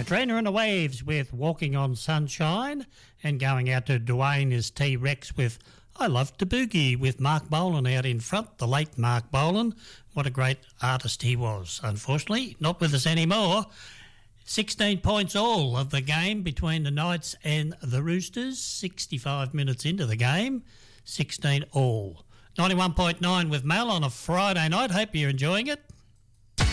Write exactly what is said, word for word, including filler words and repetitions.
Katrina and the Waves with Walking on Sunshine, and going out to Dwayne is T-Rex with I Love to Boogie with Mark Bolan out in front, the late Mark Bolan. What a great artist he was. Unfortunately, not with us anymore. sixteen points all of the game between the Knights and the Roosters. sixty-five minutes into the game, sixteen all. ninety-one point nine with Mel on a Friday night. Hope you're enjoying it.